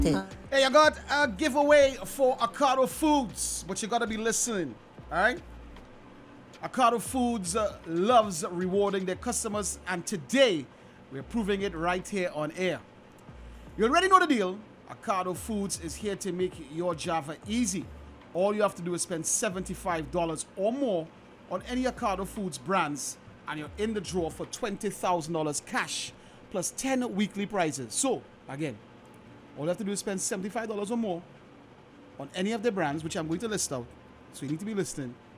Hey, I got a giveaway for Ocado Foods, but you gotta be listening, alright? Ocado Foods loves rewarding their customers, and today we're proving it right here on air. You already know the deal. Ocado Foods is here to make your Java easy. All you have to do is spend $75 or more on any Ocado Foods brands, and you're in the draw for $20,000 cash plus 10 weekly prizes. So, again, all you have to do is spend $75 or more on any of the brands, which I'm going to list out. So you need to be listening.